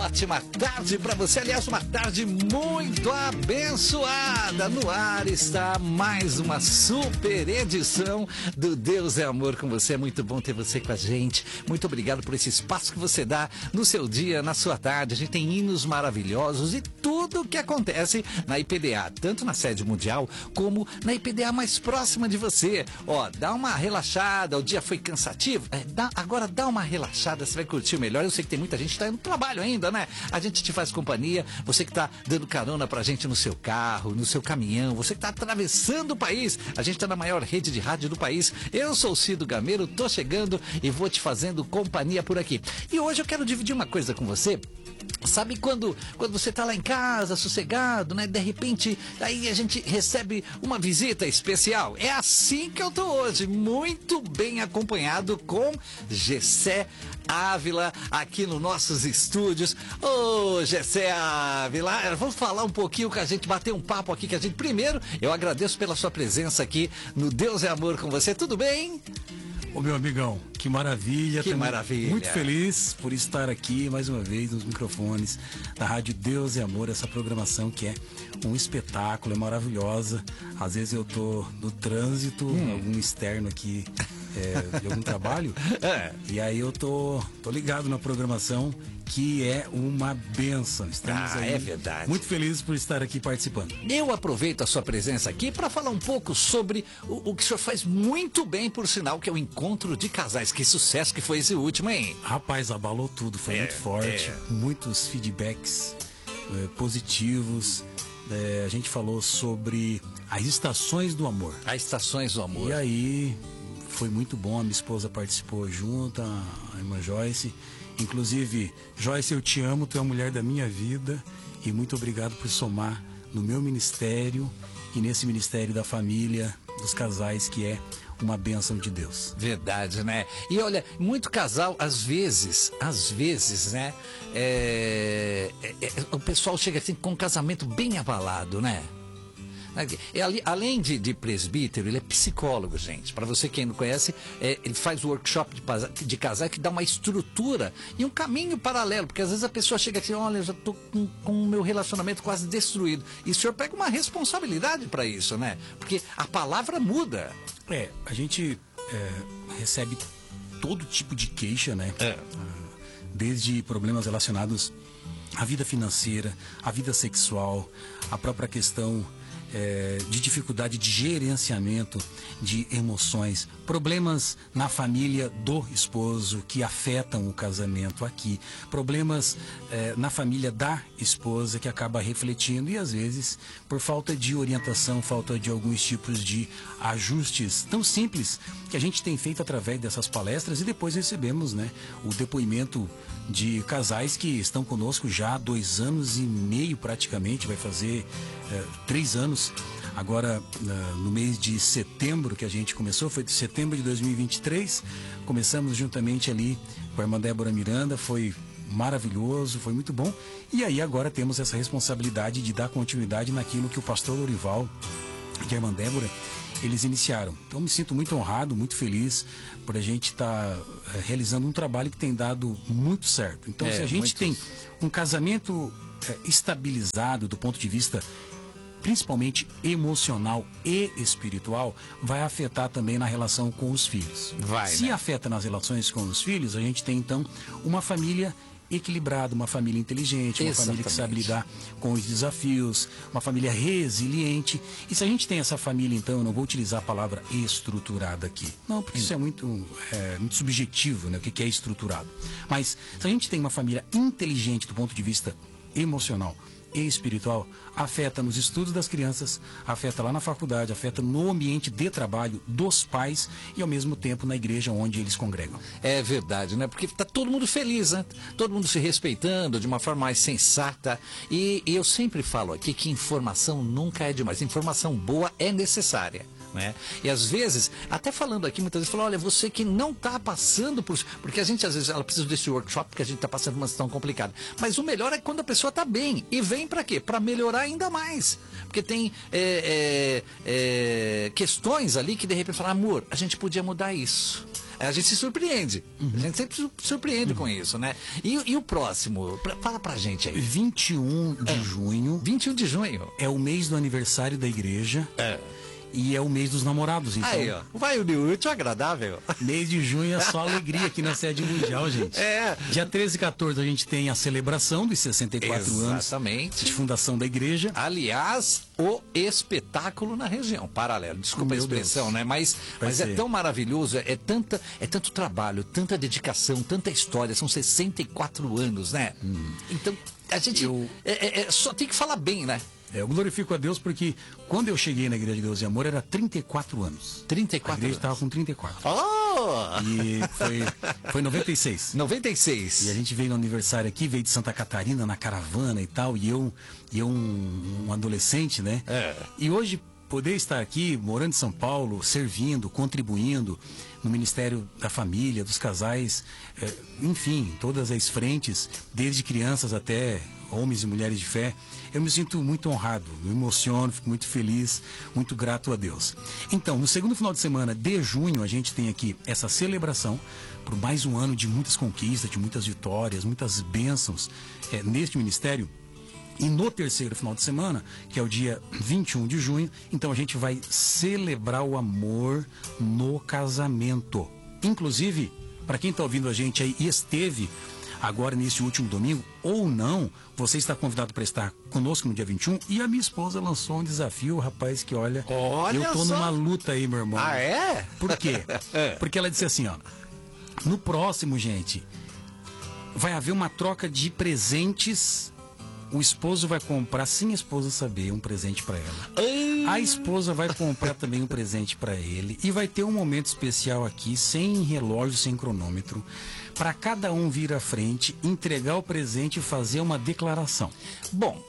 ótima tarde para você. Aliás, uma tarde muito abençoada. No ar está mais uma super edição do Deus é Amor com você. É muito bom ter você com a gente. Muito obrigado por esse espaço que você dá no seu dia, na sua tarde. A gente tem hinos maravilhosos e tudo o que acontece na IPDA, tanto na sede mundial como na IPDA mais próxima de você. Ó, dá uma relaxada, o dia foi cansativo. Agora dá uma relaxada, você vai curtir melhor. Eu sei que tem muita gente que está indo no trabalho ainda, né? A gente te faz companhia, você que está dando carona pra gente no seu carro, no seu caminhão, você que está atravessando o país. A gente está na maior rede de rádio do país. Eu sou o Cido Gameiro, tô chegando e vou te fazendo companhia por aqui. E hoje eu quero dividir uma coisa com você. Sabe quando você tá lá em casa, sossegado, né? De repente, aí a gente recebe uma visita especial. É assim que eu tô hoje, muito bem acompanhado com Gessé Ávila aqui nos nossos estúdios. Ô, Gessé Ávila, vamos falar um pouquinho com a gente, bater um papo aqui com a gente. Primeiro, eu agradeço pela sua presença aqui no Deus é Amor com você. Tudo bem? Ô, meu amigão, que maravilha. Que maravilha. Muito feliz por estar aqui mais uma vez nos microfones da Rádio Deus e Amor, essa programação que é um espetáculo, é maravilhosa. Às vezes eu tô no trânsito, algum externo aqui de algum trabalho, e aí eu tô ligado na programação, que é uma bênção. Estamos aí, é verdade. Muito felizes por estar aqui participando. Eu aproveito a sua presença aqui para falar um pouco sobre o que o senhor faz muito bem, por sinal, que é o encontro de casais. Que sucesso que foi esse último, hein? Rapaz, abalou tudo, foi muito forte, muitos feedbacks positivos. A gente falou sobre as estações do amor. As estações do amor. E aí foi muito bom, a minha esposa participou junto, a irmã Joyce. Inclusive, Joyce, eu te amo, tu é a mulher da minha vida e muito obrigado por somar no meu ministério e nesse ministério da família, dos casais, que é uma bênção de Deus. Verdade, né? E olha, muito casal, às vezes, né? O pessoal chega assim com um casamento bem abalado, né? Além de presbítero, ele é psicólogo, gente. Para você quem não conhece, ele faz workshop de casal que dá uma estrutura e um caminho paralelo, porque às vezes a pessoa chega assim, olha, eu já tô com o meu relacionamento quase destruído. E o senhor pega uma responsabilidade para isso, né? Porque a palavra muda. A gente recebe todo tipo de queixa, né? Desde problemas relacionados à vida financeira, à vida sexual, a própria questão de dificuldade de gerenciamento de emoções, problemas na família do esposo que afetam o casamento aqui, problemas na família da esposa que acaba refletindo e às vezes por falta de orientação, falta de alguns tipos de ajustes tão simples que a gente tem feito através dessas palestras e depois recebemos, né, o depoimento de casais que estão conosco já há 2 anos e meio praticamente, vai fazer 3 anos. Agora, no mês de setembro que a gente começou, foi de setembro de 2023, começamos juntamente ali com a irmã Débora Miranda, foi maravilhoso, foi muito bom. E aí agora temos essa responsabilidade de dar continuidade naquilo que o pastor Lorival e a irmã Débora, eles iniciaram. Então me sinto muito honrado, muito feliz por a gente estar realizando um trabalho que tem dado muito certo. Então se a gente tem um casamento estabilizado do ponto de vista principalmente emocional e espiritual, vai afetar também na relação com os filhos. Se afeta nas relações com os filhos, a gente tem então uma família equilibrada, uma família inteligente, uma família que sabe lidar com os desafios, uma família resiliente. E se a gente tem essa família, então, eu não vou utilizar a palavra estruturada aqui. Não, porque isso é muito subjetivo, né? O que é estruturado. Mas se a gente tem uma família inteligente do ponto de vista emocional e espiritual, afeta nos estudos das crianças, afeta lá na faculdade, afeta no ambiente de trabalho dos pais e ao mesmo tempo na igreja onde eles congregam. É verdade, né? Porque tá todo mundo feliz, né? Todo mundo se respeitando de uma forma mais sensata. E eu sempre falo aqui que informação nunca é demais. Informação boa é necessária. Né? E às vezes, até falando aqui, muitas vezes, olha, você que não está passando por... Porque a gente, às vezes, ela precisa desse workshop porque a gente está passando uma situação complicada. Mas o melhor é quando a pessoa está bem. E vem para quê? Para melhorar ainda mais. Porque tem questões ali que de repente falam, amor, a gente podia mudar isso. a gente se surpreende. A gente sempre se surpreende com isso, né? E o próximo? Fala pra gente aí. 21 de junho. 21 de junho. É o mês do aniversário da igreja. E é o mês dos namorados, então. Aí, ó. Vai unir o útil ao agradável. Mês de junho é só alegria aqui na sede mundial, gente. Dia 13 e 14 a gente tem a celebração dos 64 anos de fundação da igreja. Aliás, o espetáculo na região, paralelo. Desculpa a expressão, né? Mas é tão maravilhoso, é tanto trabalho, tanta dedicação, tanta história. São 64 anos, né? Então, a gente só tem que falar bem, né? Eu glorifico a Deus porque quando eu cheguei na Igreja de Deus e Amor era 34 anos. 34 A igreja estava com 34. Oh! E foi 96. 96. E a gente veio no aniversário aqui, veio de Santa Catarina na caravana e tal, e eu um adolescente, né? E hoje poder estar aqui, morando em São Paulo, servindo, contribuindo no Ministério da Família, dos casais, enfim, todas as frentes, desde crianças até homens e mulheres de fé, eu me sinto muito honrado, me emociono, fico muito feliz, muito grato a Deus. Então, no segundo final de semana de junho, a gente tem aqui essa celebração por mais um ano de muitas conquistas, de muitas vitórias, muitas bênçãos neste ministério. E no terceiro final de semana, que é o dia 21 de junho, então a gente vai celebrar o amor no casamento. Inclusive, para quem está ouvindo a gente aí e esteve agora nesse último domingo, ou não, você está convidado para estar conosco no dia 21. E a minha esposa lançou um desafio, rapaz, que olha eu tô numa luta aí, meu irmão. Ah, é? Por quê? Porque ela disse assim, ó, no próximo, gente, vai haver uma troca de presentes. O esposo vai comprar, sem a esposa saber, um presente para ela. A esposa vai comprar também um presente para ele. E vai ter um momento especial aqui, sem relógio, sem cronômetro, para cada um vir à frente, entregar o presente e fazer uma declaração. Bom,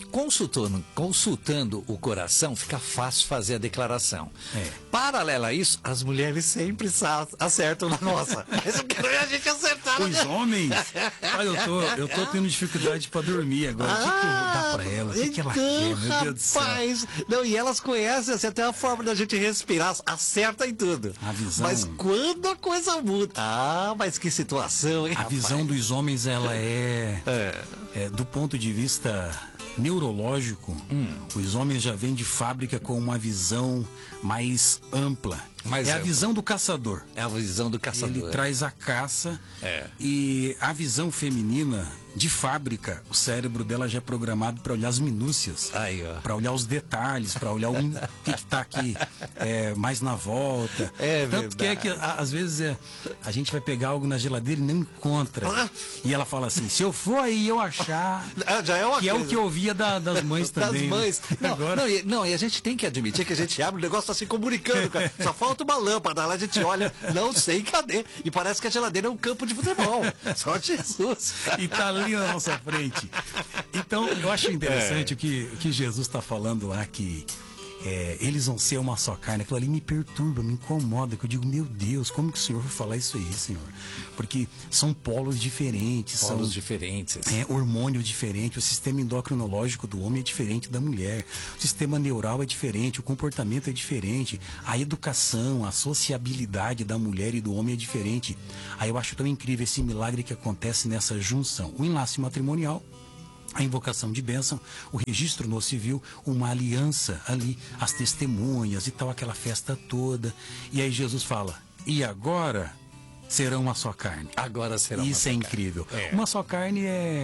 consultando o coração, fica fácil fazer a declaração. Paralela a isso, as mulheres sempre acertam na nossa. Mas eu quero ver a gente acertar. Os homens? Olha, eu tô tendo dificuldade para dormir agora. O que eu vou dar para ela? O que ela quer? Meu Deus do céu. Não, e elas conhecem assim, até a forma da gente respirar, acerta em tudo. A visão. Mas quando a coisa muda. Mas que situação, hein, A visão dos homens, ela do ponto de vista neurológico, os homens já vêm de fábrica com uma visão mais ampla. A visão do caçador. É a visão do caçador. Ele traz a caça e a visão feminina, de fábrica, o cérebro dela já é programado para olhar as minúcias, para olhar os detalhes, para olhar o que está aqui mais na volta. Tanto que às vezes a gente vai pegar algo na geladeira e não encontra. E ela fala assim, se eu for aí eu achar, já é uma que coisa. é o que eu ouvia das mães também. Das mães. Né? Não, e a gente tem que admitir que a gente abre, o negócio está se comunicando, cara. Só falta uma lâmpada, lá a gente olha, não sei cadê. E parece que a geladeira é um campo de futebol. Só Jesus. E tá ali na nossa frente. Então, eu acho interessante o que Jesus está falando lá, que eles vão ser uma só carne. Aquilo ali me perturba, me incomoda, que eu digo, meu Deus, como que o Senhor vai falar isso aí, Senhor? Porque são polos diferentes. Polos diferentes. Hormônio diferente, o sistema endocrinológico do homem é diferente da mulher, o sistema neural é diferente, o comportamento é diferente, a educação, a sociabilidade da mulher e do homem é diferente. Aí eu acho tão incrível esse milagre que acontece nessa junção. O enlace matrimonial, a invocação de bênção, o registro no civil, uma aliança ali, as testemunhas e tal, aquela festa toda. E aí Jesus fala, e agora serão uma só carne. Agora serão Isso uma só incrível. carne. Uma só carne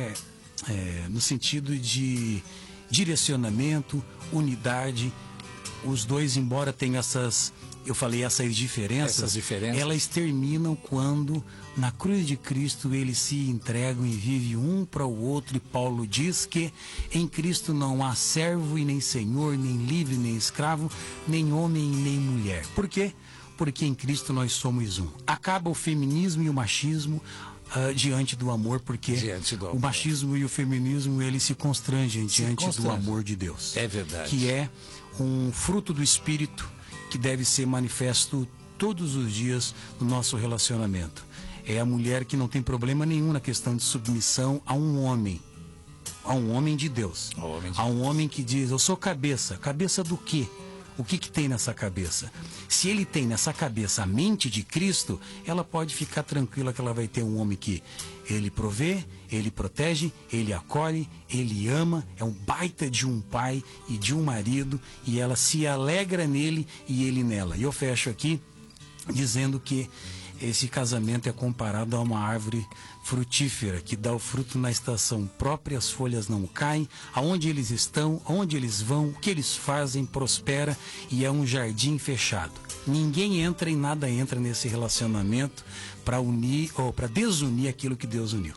no sentido de direcionamento, unidade. Os dois, embora tenham essas diferenças, elas terminam quando na cruz de Cristo eles se entregam e vivem um para o outro. E Paulo diz que em Cristo não há servo e nem senhor, nem livre nem escravo, nem homem nem mulher. Por quê? Porque em Cristo nós somos um. Acaba o feminismo e o machismo diante do amor, porque o machismo e o feminismo eles se constrangem diante do amor de Deus. É verdade. Que é um fruto do Espírito que deve ser manifesto todos os dias no nosso relacionamento. É a mulher que não tem problema nenhum na questão de submissão a um homem de Deus. A um homem que diz, eu sou cabeça. Cabeça do quê? o que tem nessa cabeça. Se ele tem nessa cabeça a mente de Cristo, ela pode ficar tranquila que ela vai ter um homem que ele provê, ele protege, ele acolhe, ele ama, é um baita de um pai e de um marido, e ela se alegra nele e ele nela. E eu fecho aqui dizendo que esse casamento é comparado a uma árvore frutífera, que dá o fruto na estação própria, as folhas não caem, aonde eles estão, aonde eles vão, o que eles fazem, prospera, e é um jardim fechado. Ninguém entra e nada entra nesse relacionamento para unir ou para desunir aquilo que Deus uniu.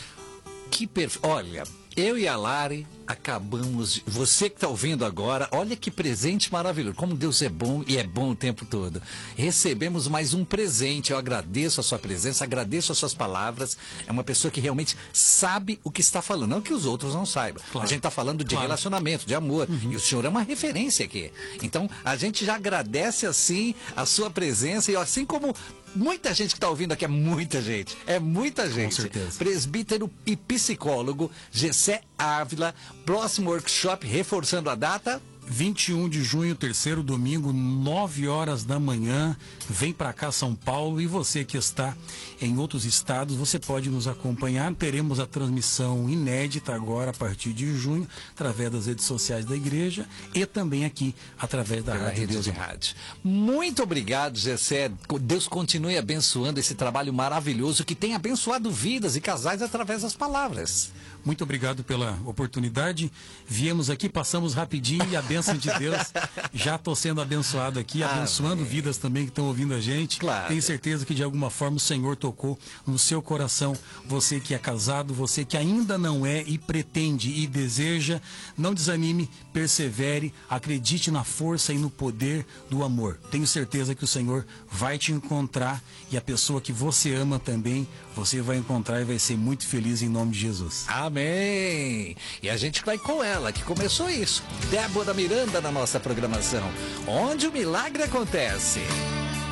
Olha, eu e a Lari acabamos. Você que está ouvindo agora, olha que presente maravilhoso. Como Deus é bom e é bom o tempo todo. Recebemos mais um presente. Eu agradeço a sua presença, agradeço as suas palavras. É uma pessoa que realmente sabe o que está falando. Não que os outros não saibam. Claro. A gente está falando de relacionamento, de amor. E o senhor é uma referência aqui. Então, a gente já agradece assim a sua presença. E assim como muita gente que está ouvindo aqui, é muita gente. Com certeza. Presbítero e psicólogo Gessé Ávila. Próximo workshop, reforçando a data. 21 de junho, terceiro domingo, 9 horas da manhã. Vem para cá, São Paulo. E você que está em outros estados, você pode nos acompanhar. Teremos a transmissão inédita agora, a partir de junho, através das redes sociais da igreja e também aqui, através da Rádio Deus e Rádio. Muito obrigado, Gessé. Deus continue abençoando esse trabalho maravilhoso que tem abençoado vidas e casais através das palavras. Muito obrigado pela oportunidade. Viemos aqui, passamos rapidinho e a bênção de Deus. Já estou sendo abençoado aqui, abençoando vidas também que estão ouvindo a gente. Claro. Tenho certeza que de alguma forma o Senhor tocou no seu coração. Você que é casado, você que ainda não é e pretende e deseja, não desanime, persevere, acredite na força e no poder do amor. Tenho certeza que o Senhor vai te encontrar e a pessoa que você ama também, você vai encontrar e vai ser muito feliz em nome de Jesus. Amém! E a gente vai com ela, que começou isso. Débora Miranda na nossa programação, onde o milagre acontece.